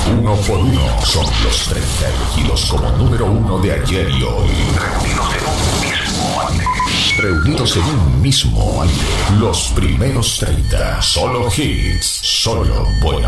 Uno por uno son los 30 elegidos como número uno de ayer y hoy. Reunidos en un mismo aire. Los primeros 30. Solo hits. Solo buena